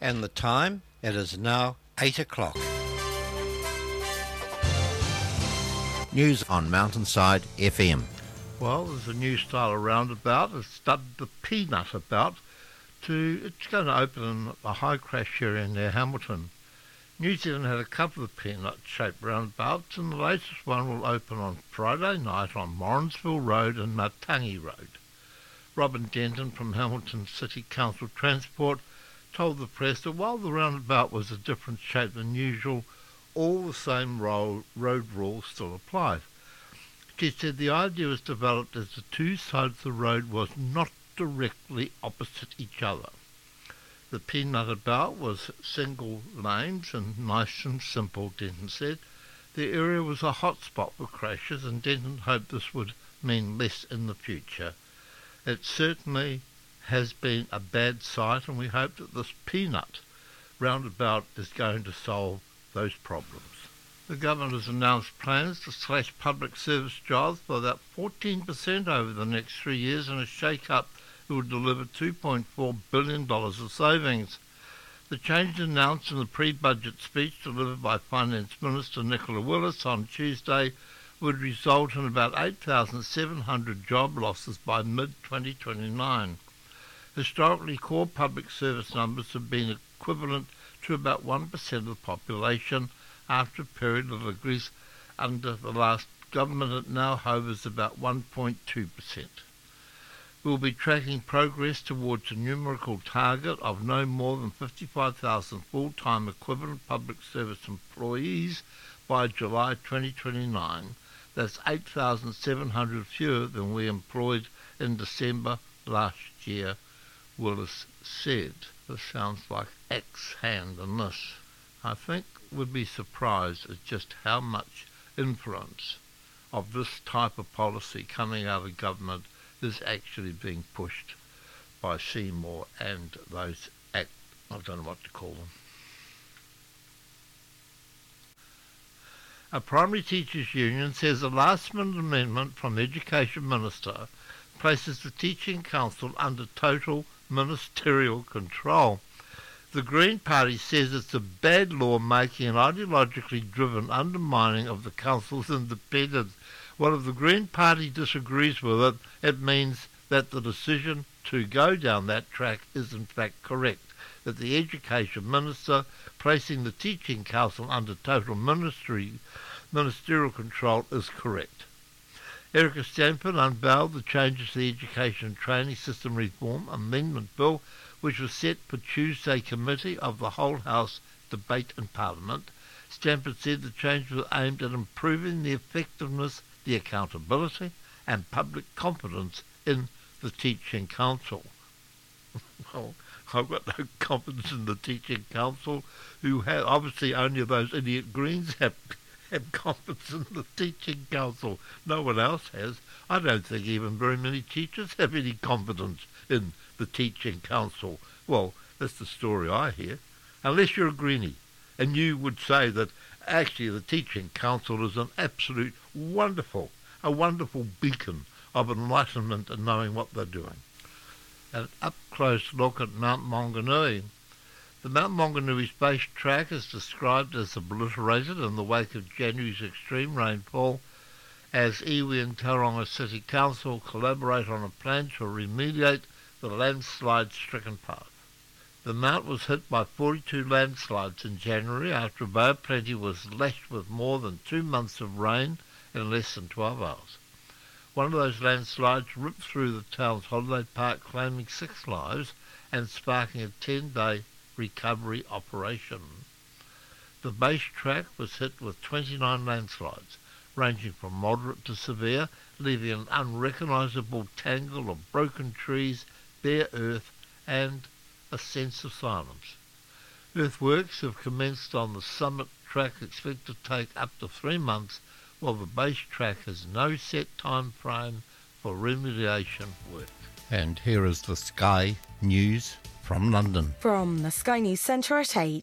And the time? It is now 8 o'clock. News on Mountainside FM. Well, there's a new style of roundabout. It's dubbed the Peanut About. It's going to open in a high crash area near Hamilton. New Zealand had a couple of peanut-shaped roundabouts, and the latest one will open on Friday night on Morrinsville Road and Matangi Road. Robin Denton from Hamilton City Council Transport told the press that while the roundabout was a different shape than usual, all the same road rules still applied. She said the idea was developed as the two sides of the road was not directly opposite each other. The Peanut About was single lanes and nice and simple, Denton said. The area was a hot spot for crashes, and Denton hoped this would mean less in the future. It certainly has been a bad sight, and we hope that this Peanut roundabout is going to solve those problems. The government has announced plans to slash public service jobs by about 14% over the next 3 years in a shake-up that will deliver $2.4 billion of savings. The change announced in the pre-budget speech delivered by Finance Minister Nicola Willis on Tuesday would result in about 8,700 job losses by mid-2029. Historically, core public service numbers have been equivalent to about 1% of the population after a period of increase under the last government. It now hovers about 1.2%. We'll be tracking progress towards a numerical target of no more than 55,000 full-time equivalent public service employees by July 2029. That's 8,700 fewer than we employed in December last year, Willis said. This sounds like X-hand in this. I think we'd be surprised at just how much influence of this type of policy coming out of government is actually being pushed by Seymour and those I don't know what to call them. A primary teachers' union says a last-minute amendment from the Education Minister places the Teaching Council under total ministerial control. The Green Party says it's a bad law making an ideologically driven undermining of the Council's independence. Well, if the Green Party disagrees with it, it means that the decision to go down that track is in fact correct, that the Education Minister placing the Teaching Council under total ministerial control is correct. Erica Stanford unveiled the changes to the Education and Training System Reform Amendment Bill, which was set for Tuesday committee of the whole House debate in Parliament. Stanford said the change was aimed at improving the effectiveness, the accountability and public confidence in the Teaching Council. Well, I've got no confidence in the Teaching Council, who have obviously only those idiot Greens have confidence in the Teaching Council. No one else has. I don't think even very many teachers have any confidence in the Teaching Council. Well, that's the story I hear. Unless you're a Greenie, and you would say that actually the Teaching Council is an absolute wonderful beacon of enlightenment and knowing what they're doing. An up-close look at Mount Maunganui. The Mount Maunganui Space Track is described as obliterated in the wake of January's extreme rainfall as iwi and Tauranga City Council collaborate on a plan to remediate the landslide-stricken path. The mount was hit by 42 landslides in January after Bay of Plenty was lashed with more than 2 months of rain in less than 12 hours. One of those landslides ripped through the town's holiday park, claiming 6 lives and sparking a 10-day recovery operation. The base track was hit with 29 landslides, ranging from moderate to severe, leaving an unrecognisable tangle of broken trees, bare earth and a sense of silence. Earthworks have commenced on the summit track, expected to take up to 3 months, while the base track has no set time frame for remediation work. And here is the Sky News from London. From the Sky News Centre at 8,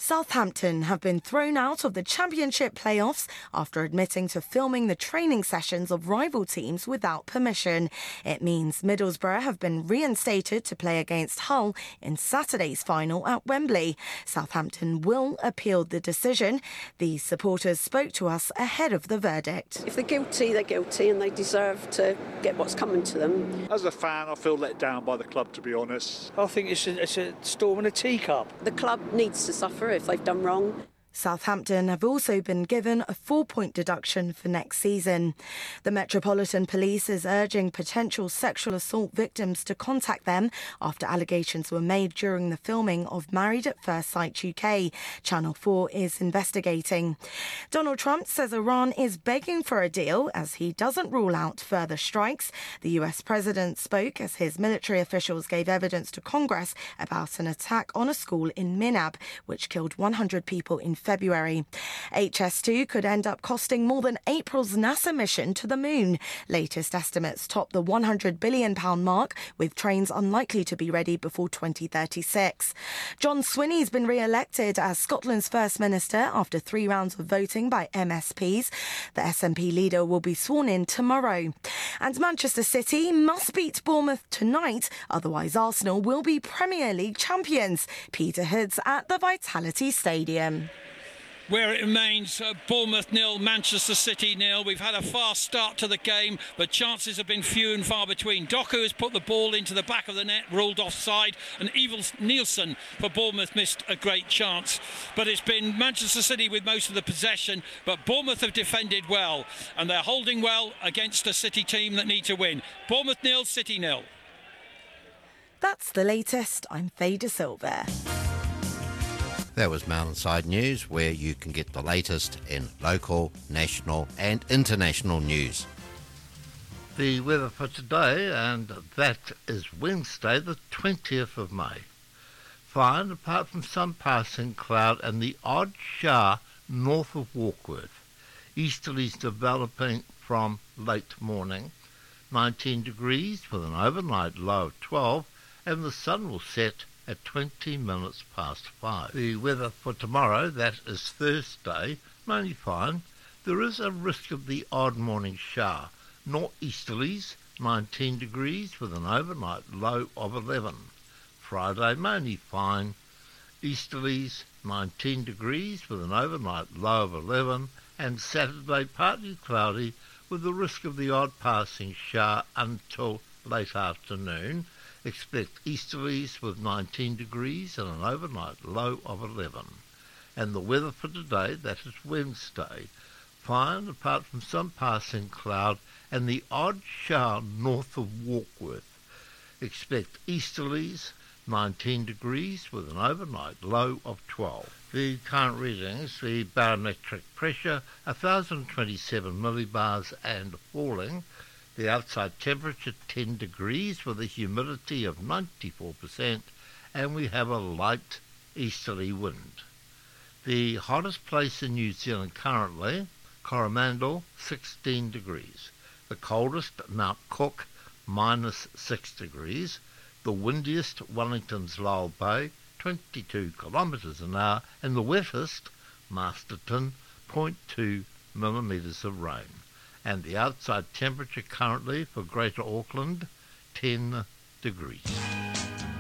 Southampton have been thrown out of the Championship playoffs after admitting to filming the training sessions of rival teams without permission. It means Middlesbrough have been reinstated to play against Hull in Saturday's final at Wembley. Southampton will appeal the decision. The supporters spoke to us ahead of the verdict. If they're guilty, they're guilty and they deserve to get what's coming to them. As a fan, I feel let down by the club, to be honest. I think it's a storm in a teacup. The club needs to suffer if they've done wrong. Southampton have also been given a 4-point deduction for next season. The Metropolitan Police is urging potential sexual assault victims to contact them after allegations were made during the filming of Married at First Sight UK. Channel 4 is investigating. Donald Trump says Iran is begging for a deal as he doesn't rule out further strikes. The US president spoke as his military officials gave evidence to Congress about an attack on a school in Minab, which killed 100 people in February. HS2 could end up costing more than April's NASA mission to the moon. Latest estimates top the £100 billion mark, with trains unlikely to be ready before 2036. John Swinney's been re-elected as Scotland's First Minister after 3 rounds of voting by MSPs. The SNP leader will be sworn in tomorrow. And Manchester City must beat Bournemouth tonight, otherwise Arsenal will be Premier League champions. Peter Hoods at the Vitality Stadium. Where it remains Bournemouth 0, Manchester City 0. We've had a fast start to the game, but chances have been few and far between. Doku has put the ball into the back of the net, ruled offside, and Evil Nielsen for Bournemouth missed a great chance. But it's been Manchester City with most of the possession, but Bournemouth have defended well, and they're holding well against a City team that need to win. Bournemouth 0, City 0. That's the latest. I'm Faye De Silva. That was Mountainside News, where you can get the latest in local, national and international news. The weather for today, and that is Wednesday the 20th of May. Fine, apart from some passing cloud and the odd shower north of Warkworth. Easterlies developing from late morning. 19 degrees with an overnight low of 12, and the sun will set at 20 minutes past 5. The weather for tomorrow, that is Thursday, mainly fine. There is a risk of the odd morning shower. Northeasterlies, 19 degrees with an overnight low of 11. Friday, mainly fine. Easterlies, 19 degrees with an overnight low of 11. And Saturday, partly cloudy with the risk of the odd passing shower until late afternoon. Expect easterlies with 19 degrees and an overnight low of 11. And the weather for today, that is Wednesday, fine apart from some passing cloud and the odd shower north of Warkworth. Expect easterlies, 19 degrees with an overnight low of 12. The current readings, the barometric pressure, 1,027 millibars and falling. The outside temperature 10 degrees with a humidity of 94%, and we have a light easterly wind. The hottest place in New Zealand currently, Coromandel, 16 degrees. The coldest, Mount Cook, -6 degrees. The windiest, Wellington's Lyell Bay, 22 kilometres an hour, and the wettest, Masterton, 0.2 millimetres of rain. And the outside temperature currently for Greater Auckland, 10 degrees.